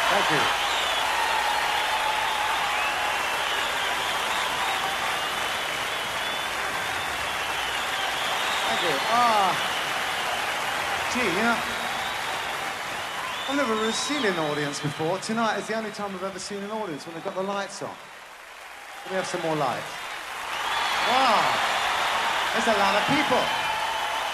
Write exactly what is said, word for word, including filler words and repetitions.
Thank you. Thank you. Ah, gee, you know, I've never really seen an audience before. Tonight is the only time I've ever seen an audience when they've got the lights on. Let me have some more lights. Wow, there's a lot of people.